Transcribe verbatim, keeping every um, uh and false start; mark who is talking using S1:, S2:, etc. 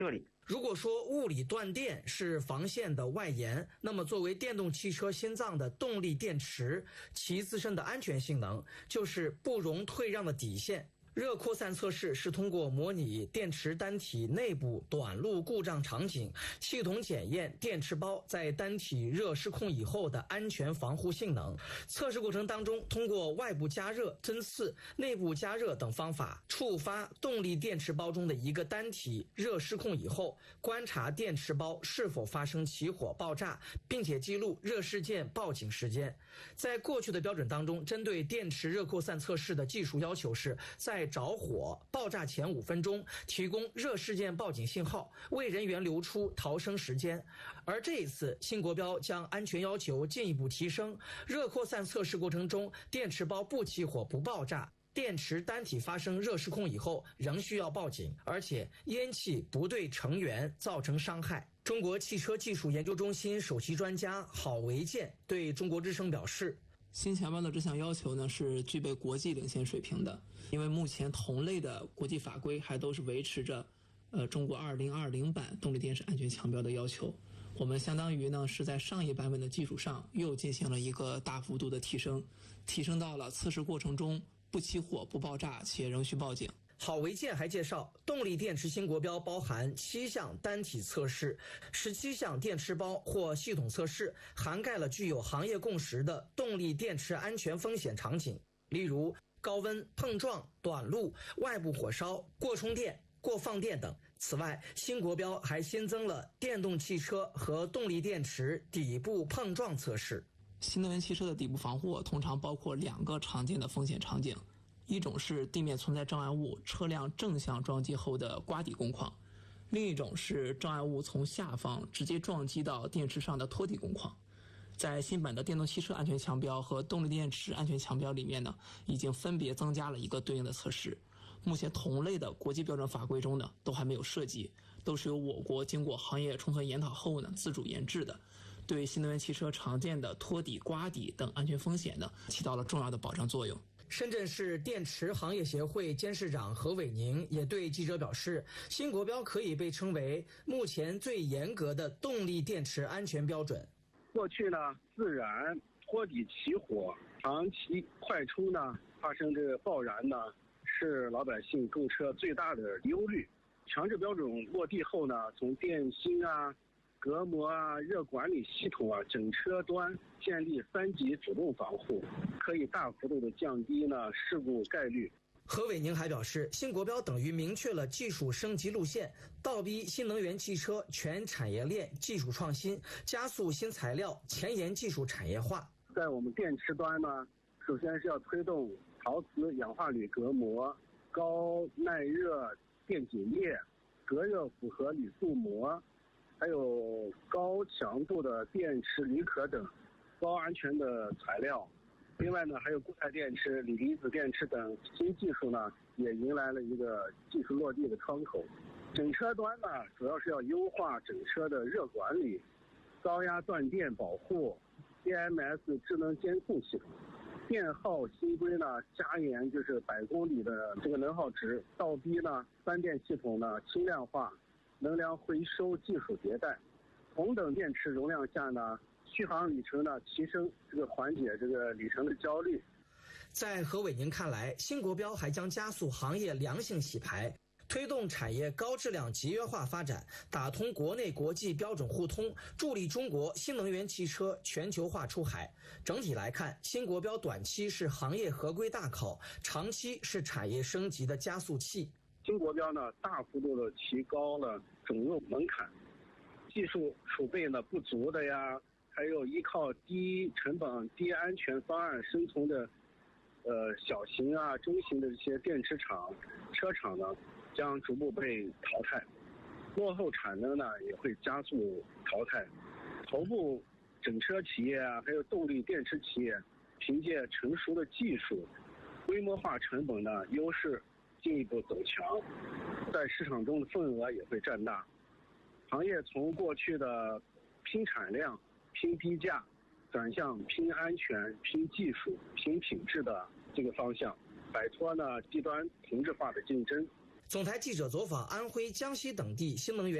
S1: 这里。
S2: 如果说物理断电是防线的外延，那么作为电动汽车心脏的动力电池，其自身的安全性能就是不容退让的底线。热扩散测试是通过模拟电池单体内部短路故障场景，系统检验电池包在单体热失控以后的安全防护性能。测试过程当中，通过外部加热、针刺、内部加热等方法，触发动力电池包中的一个单体热失控以后，观察电池包是否发生起火爆炸，并且记录热事件报警时间。在过去的标准当中，针对电池热扩散测试的技术要求是在着火爆炸前五分钟提供热事件报警信号，为人员留出逃生时间。而这一次新国标将安全要求进一步提升，热扩散测试过程中电池包不起火不爆炸，电池单体发生热失控以后仍需要报警，而且烟气不对成员造成伤害。中国汽车技术研究中心首席专家郝维建对中国之声表示，
S3: 新强标的这项要求呢是具备国际领先水平的，因为目前同类的国际法规还都是维持着呃中国二零二零版动力电池安全强标的要求。我们相当于呢是在上一版本的基础上又进行了一个大幅度的提升，提升到了测试过程中不起火不爆炸且仍需报警。
S2: 郝维建还介绍，动力电池新国标包含七项单体测试、十七项电池包或系统测试，涵盖了具有行业共识的动力电池安全风险场景，例如高温、碰撞、短路、外部火烧、过充电、过放电等。此外，新国标还新增了电动汽车和动力电池底部碰撞测试。
S3: 新能源汽车的底部防护通常包括两个常见的风险场景，一种是地面存在障碍物，车辆正向撞击后的刮底工况，另一种是障碍物从下方直接撞击到电池上的托底工况。在新版的电动汽车安全强标和动力电池安全强标里面呢，已经分别增加了一个对应的测试。目前同类的国际标准法规中呢，都还没有涉及，都是由我国经过行业充分研讨后呢，自主研制的，对新能源汽车常见的托底、刮底等安全风险呢，起到了重要的保障作用。
S2: 深圳市电池行业协会监事长何伟宁也对记者表示，新国标可以被称为目前最严格的动力电池安全标准。
S4: 过去呢，自燃、托底起火、长期快充呢，发生这个爆燃呢，是老百姓购车最大的忧虑。强制标准落地后呢，从电芯啊、隔膜啊、热管理系统啊，整车端建立三级主动防护，可以大幅度的降低呢事故概率。
S2: 何伟宁还表示，新国标等于明确了技术升级路线，倒逼新能源汽车全产业链技术创新，加速新材料前沿技术产业化。
S4: 在我们电池端呢，首先是要推动陶瓷氧化铝隔膜、高耐热电解液、隔热复合铝镀膜，还有高强度的电池铝壳等高安全的材料。另外呢，还有固态电池、锂离子电池等新技术呢，也迎来了一个技术落地的窗口。整车端呢，主要是要优化整车的热管理、高压断电保护、D M S 智能监控系统。电耗新规呢，加严就是百公里的这个能耗值，倒逼呢三电系统呢轻量化、能量回收技术迭代。同等电池容量下呢，续航里程呢提升，这个缓解这个里程的焦虑。
S2: 在何伟宁看来，新国标还将加速行业良性洗牌，推动产业高质量集约化发展，打通国内国际标准互通，助力中国新能源汽车全球化出海。整体来看，新国标短期是行业合规大考，长期是产业升级的加速器。
S4: 新国标呢，大幅度的提高了准入门槛，技术储备呢不足的呀，还有依靠低成本、低安全方案生存的，呃小型啊、中型的这些电池厂、车厂呢，将逐步被淘汰，落后产能呢也会加速淘汰。头部整车企业啊，还有动力电池企业，凭借成熟的技术、规模化成本呢优势，进一步走强，在市场中的份额也会占大。行业从过去的拼产量、拼低价，转向拼安全、拼技术、拼品质的这个方向，摆脱呢低端同质化的竞争。
S2: 总台记者走访安徽、江西等地新能源